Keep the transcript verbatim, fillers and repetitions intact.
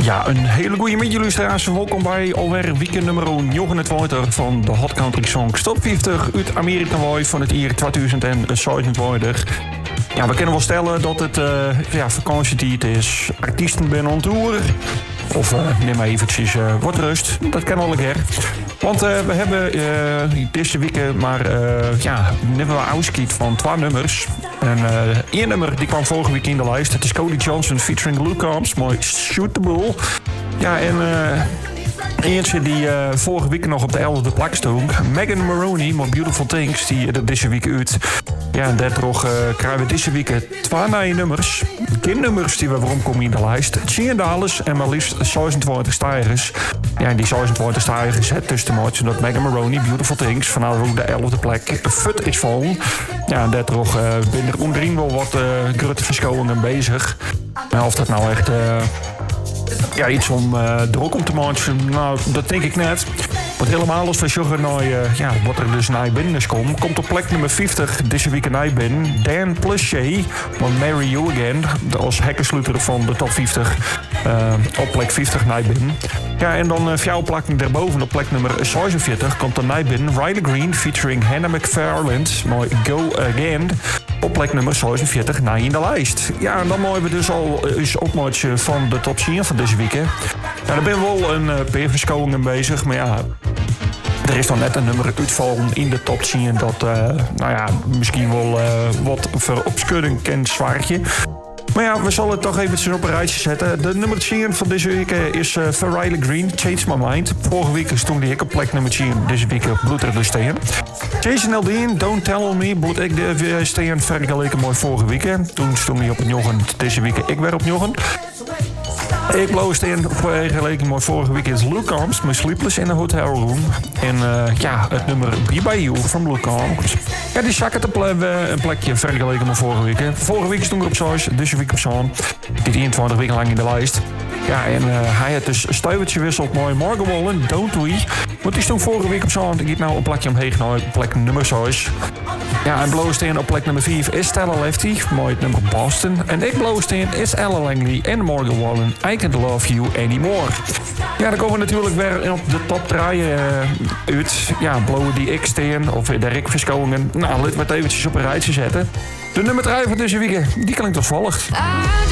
Ja, een hele goede middag, luisteraars. Welkom bij alweer weekend nummer negenentwintig van de Hot Country Songs Top vijftig uit Amerika van het jaar tweeduizend zevenentwintig. Ja, we kunnen wel stellen dat het uh, ja, vakantietijd is. Artiesten zijn on tour. Of uh, neem maar eventjes uh, wat rust. Dat kan al een keer. Want uh, we hebben uh, deze week maar uh, ja, nemen we uitskiet van twee nummers. En uh, één nummer die kwam vorige week in de lijst. Het is Cody Johnson featuring Luke Combs. Mooi Shoot the Bull. Ja, en uh, eentje die uh, vorige week nog op de elfde plek stond. Megan Maroney, My Beautiful Things, die er deze week uit. Ja, en daardoor uh, krijgen we deze week twee nieuwe nummers. Geen nummers die we waarom komen in de lijst. tien dollars en maar liefst zesentwintig stijgers. Ja, en die zesentwintig stijgers het tussen de maatjes dat Megan Maroney, Beautiful Things, vanaf de elfde plek fut is vol. Ja, en daardoor uh, ben er onderin wel wat uh, grote verschoningen bezig. Maar of dat nou echt... Uh, Ja, iets om uh, druk om te maken, nou, dat denk ik net. Want helemaal als we zorgen naar uh, ja, wat er dus naar binnen is komt, komt op plek nummer vijftig deze week naar binnen. Dan Pluchet van Marry You Again, als hekkensluiter van de top vijftig, uh, op plek vijftig naar binnen. Ja, en dan uh, vier plekken daarboven op plek nummer zesenveertig komt er naar binnen Riley Green featuring Hannah McFarland, mooi Go Again. Op plek nummer zesenveertig na in de lijst. Ja, en dan hebben we dus al eens opmaatje van de top tien van deze week. Hè. Ja, daar ben we wel een uh, paar verschoningen bezig, maar ja, er is dan net een nummer uitvallen in de top tien dat, uh, nou ja, misschien wel uh, wat veropschudding kent zwaartje. Maar ja, we zullen het toch even op een rijtje zetten. De nummer tien van deze week is uh, van Riley Green, Change My Mind. Vorige week stond ik op plek nummer tien, deze week bloed er dus steen. Jason Aldean, Don't Tell Me, bloed ik de steen vergeleken mooi vorige week. Toen stond hij op het jochen, deze week ik weer op jochen. Ik bloos steen vergeleken mooi vorige week is Luke Combs, My Sleepless in a Hotel Room. En uh, ja, het nummer Be By You van Luke Combs. Ja, die zakken te ple- een plekje vergeleken met vorige week. Hè. Vorige week stond er op zes, deze week op zo'n. Dit eenentwintig weken lang in de lijst. Ja, en uh, hij had dus stuivertje wisselt mooi Morgan Wallen, Don't We. Want die stond vorige week op zo'n. Die gaat nou een plekje omheen naar plek nummer zes. Ja, en bloosteen op plek nummer vijf is Stella Lefty, mooi het nummer Boston. En ik bloosteen is Ella Langley en Morgan Wallen, I Can't Love You Anymore. Ja, dan komen we natuurlijk weer op de top drie uh, uit. Ja, blowen die ik steen of de Rick verschoningen. Nou, laten we het eventjes op een rijtje zetten. De nummer drie van deze week, die klinkt als volgt.